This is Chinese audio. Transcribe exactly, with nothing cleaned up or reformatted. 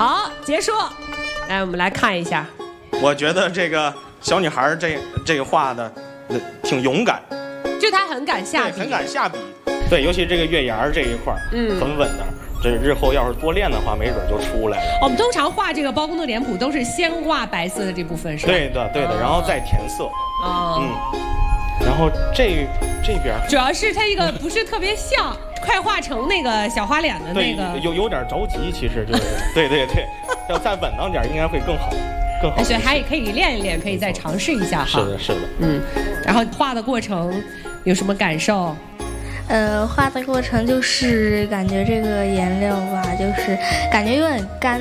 好，结束。来，我们来看一下。 我觉得这个小女孩这这个画的、呃、挺勇敢， 就她很敢下笔， 很敢下笔。对，尤其这个月牙这一块，嗯，很稳的。这日后要是多练的话，没准就出来了。 我们通常画这个包公的脸谱都是先画白色的这部分，是吧？ 对的，对的，哦、然后再填色。 哦， 嗯，然后这这边主要是它一个不是特别像，快画成那个小花脸的那个， 对，有有点着急，其实就是，对对对，要再稳当点，应该会更好。更好， 所以还可以练一练，可以再尝试一下哈。 是的，是的， 嗯。然后画的过程有什么感受？ 呃，画的过程就是感觉这个颜料吧，就是感觉有点干。